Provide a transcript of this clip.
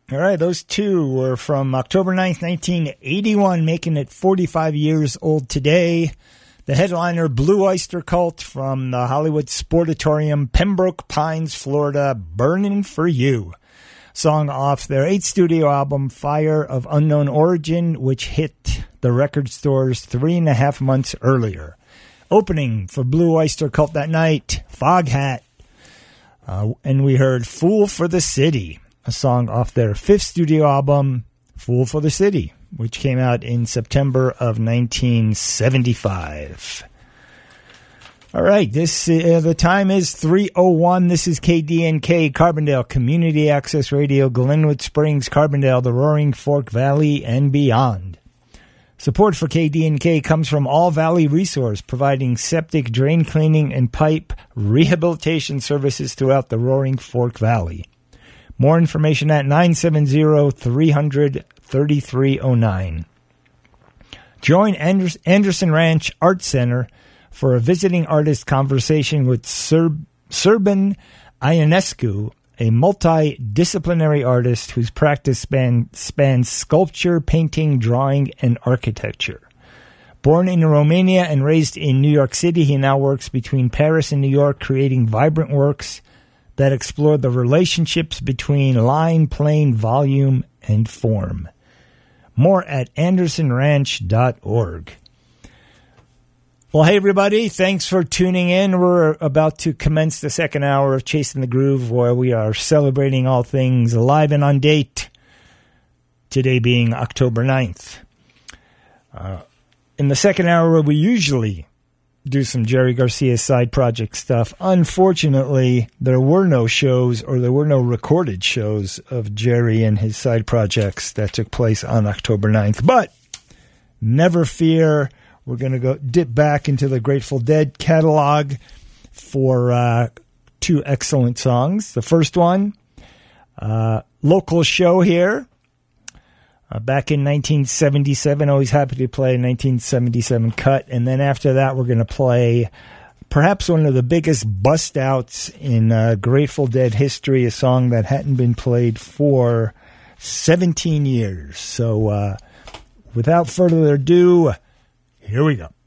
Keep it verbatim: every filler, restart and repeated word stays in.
All right, those two were from October ninth, nineteen eighty-one, making it forty-five years old today. The headliner, Blue Oyster Cult from the Hollywood Sportatorium, Pembroke Pines, Florida, Burnin' For You. Song off their eighth studio album, Fire of Unknown Origin, which hit the record stores three and a half months earlier. Opening for Blue Oyster Cult that night, Foghat. Uh, and we heard Fool for the City, a song off their fifth studio album, Fool for the City, which came out in September of nineteen seventy-five. All right, this uh, the time is three oh one. This is K D N K, Carbondale Community Access Radio, Glenwood Springs, Carbondale, the Roaring Fork Valley, and beyond. Support for K D N K comes from All Valley Resource, providing septic, drain cleaning, and pipe rehabilitation services throughout the Roaring Fork Valley. More information at nine seven zero, three hundred, thirty-three oh nine. Join Anders- Anderson Ranch Art Center for a visiting artist conversation with Serb- Serban Ionescu, a multidisciplinary artist whose practice span, spans sculpture, painting, drawing, and architecture. Born in Romania and raised in New York City, he now works between Paris and New York, creating vibrant works that explore the relationships between line, plane, volume, and form. More at anderson ranch dot org. Well, hey, everybody. Thanks for tuning in. We're about to commence the second hour of Chasing the Groove, where we are celebrating all things live and on date, today being October ninth. Uh, in the second hour, we usually do some Jerry Garcia side project stuff. Unfortunately, there were no shows, or there were no recorded shows of Jerry and his side projects that took place on October ninth. But never fear. We're going to go dip back into the Grateful Dead catalog for uh, two excellent songs. The first one, uh, local show here. Uh, back in nineteen seventy-seven, always happy to play a nineteen seventy-seven cut. And then after that, we're going to play perhaps one of the biggest bust-outs in uh, Grateful Dead history, a song that hadn't been played for seventeen years. So uh, without further ado, here we go.